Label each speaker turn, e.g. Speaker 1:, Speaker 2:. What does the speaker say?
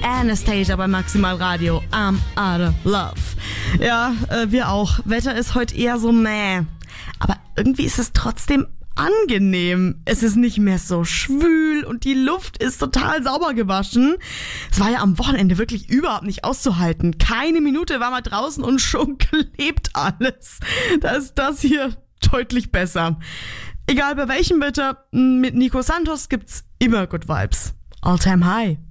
Speaker 1: Anastasia bei Maximal Radio. I'm out of love. Ja, wir auch. Wetter ist heute eher so mäh. Aber irgendwie ist es trotzdem angenehm. Es ist nicht mehr so schwül und die Luft ist total sauber gewaschen. Es war ja am Wochenende wirklich überhaupt nicht auszuhalten. Keine Minute war man draußen und schon klebt alles. Da ist das hier deutlich besser. Egal bei welchem Wetter, mit Nico Santos gibt's immer Good Vibes. All time high.